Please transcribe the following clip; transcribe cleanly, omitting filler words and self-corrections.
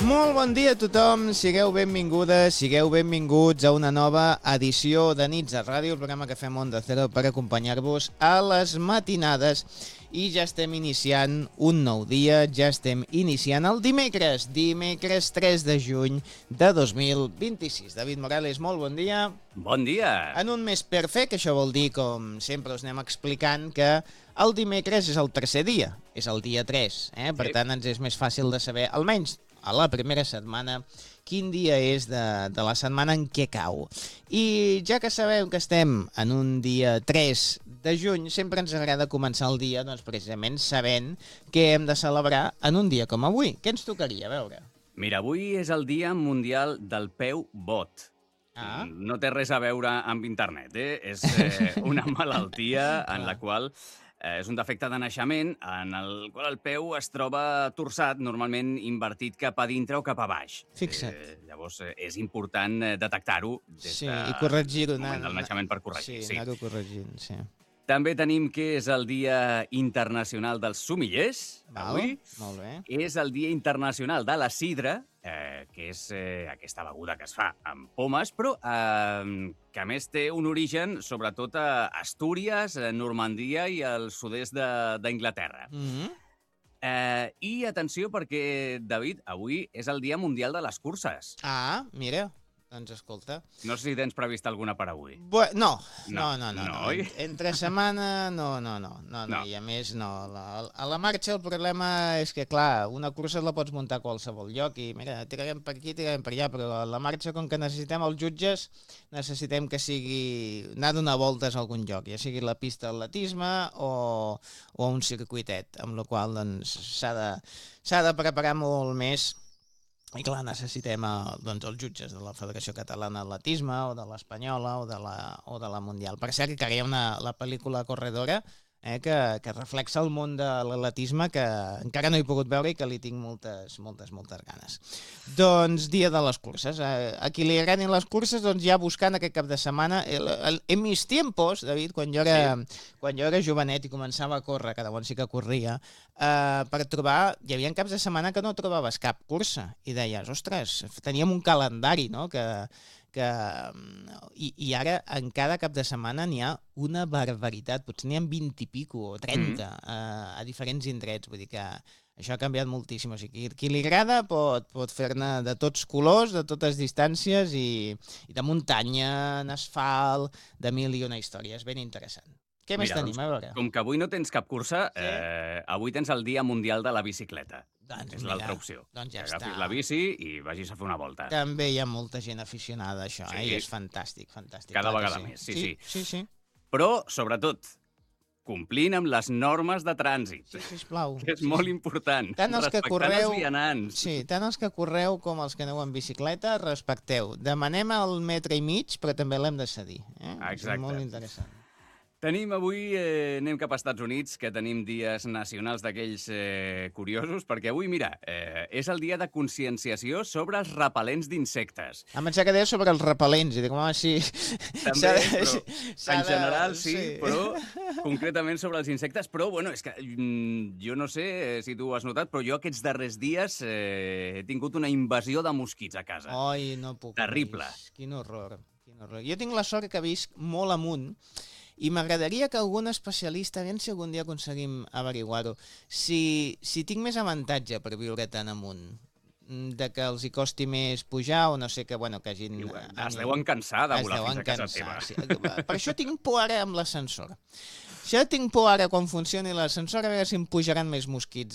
Molt bon dia a tothom, sigueu benvingudes, sigueu benvinguts a una nova edició de Nits a Ràdio, el programa que fem Onda Cero per acompanyar-vos a les matinades. I ja estem iniciant un nou dia, ja estem iniciant el dimecres 3 de juny de 2026. David Morales, molt bon dia. Bon dia. En un mes perfecte, això vol dir, com sempre us anem explicant, que el dimecres és el tercer dia, és el dia 3, Per tant, ens és més fàcil de saber, almenys a la primera setmana, quin dia és de la setmana en què cau. I ja que sabem que estem en un dia 3 de juny, sempre ens agrada començar el dia doncs, precisament sabent què hem de celebrar en un dia com avui. Què ens tocaria? A veure. Mira, avui és el Dia Mundial del Peu Bot. No té res a veure amb internet, És una malaltia en la qual és un defecte de naixement en el qual el peu es troba torçat, normalment invertit cap a dintre o cap a baix. Fixa't. Llavors, és important detectar-ho des i corregir-ho. del moment del naixement per corregir. Sí, anar-ho corregint, sí. També tenim que és el Dia Internacional dels Sumillers, avui. Molt bé. És el Dia Internacional de la Sidra, que és aquesta beguda que es fa amb pomes, però que a més té un origen sobretot a Astúries, Normandia i al sud-est d'Anglaterra. I atenció perquè, David, avui és el Dia Mundial de les Curses. Mira, doncs escolta. No sé si tens previst alguna per avui. No. Oi? Entre setmana, no. I a més, no. A la marxa el problema és que, clar, una cursa la pots muntar a qualsevol lloc i, mira, tirarem per aquí, tirarem per allà, però a la marxa, com que necessitem els jutges, necessitem que sigui anar a donar voltes a algun lloc, ja sigui la pista d'atletisme o un circuitet, amb la qual doncs, s'ha de preparar molt més. I clar, necessitem els jutges de la Federació Catalana d'Atletisme o de l'Espanyola o de la Mundial. Per cert, que hi ha la pel·lícula Corredora que reflexa el món de l'atletisme que encara no he pogut veure i que li tinc moltes ganes. Doncs dia de les curses. A qui li agradin les curses, doncs ja buscant aquest cap de setmana. En mis tiempos, David, quan jo era jovenet i començava a córrer, que llavors sí que corria, per trobar, hi havia caps de setmana que no trobaves cap cursa i deies, ostres, teníem un calendari, no?, i ara en cada cap de setmana n'hi ha una barbaritat, potser n'hi ha 20 i pico o 30 a diferents indrets, vull dir que això ha canviat moltíssim, o sigui, qui li agrada pot fer-ne de tots colors, de totes distàncies i de muntanya, en asfalt, de mil i una històries, ben interessant. Què més tenim? A veure. Com que avui no tens cap cursa, avui tens el Dia Mundial de la Bicicleta. És l'altra opció. Doncs ja agafis està. la bici i vagis a fer una volta. També hi ha molta gent aficionada a això, i és fantàstic. Cada vegada més, sí. Però, sobretot, complint amb les normes de trànsit. Sí, sisplau. Que és molt important. Tant els que correu, els vianants. Sí, tant els que correu com els que aneu en bicicleta, respecteu. Demanem el metre i mig, però també l'hem de cedir. Exacte. És molt interessant. Tenim avui, anem cap als Estats Units, que tenim dies nacionals d'aquells curiosos, perquè avui, mira, és el dia de conscienciació sobre els repel·lents d'insectes. Em pensava que deies sobre els repel·lents, i dic, home, sí... També, però en general sí, però concretament sobre els insectes. Però, bueno, és que jo no sé si tu ho has notat, però jo aquests darrers dies he tingut una invasió de mosquits a casa. Ai, no puc. Terrible. Quin horror. Jo tinc la sort que visc molt amunt, i m'agradaria que algun especialista, aviam si algun dia aconseguim averiguar-ho, si tinc més avantatge per viure tan amunt, de que els hi costi més pujar o no sé, que hagin... Es deuen cansar de volar fins a casa teva. Sí. Per això tinc por ara amb l'ascensor. Quan funcioni l'ascensor, a veure si em pujaran més mosquits